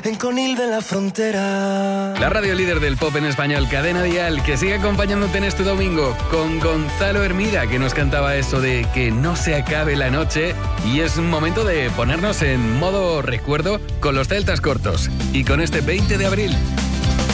en Conil de la Frontera. La radio líder del pop en español, Cadena Dial, que sigue acompañándote en este domingo con Gonzalo Hermida, que nos cantaba eso de que no se acabe la noche, y es un momento de ponernos en modo recuerdo con los Celtas Cortos y con este 20 de abril.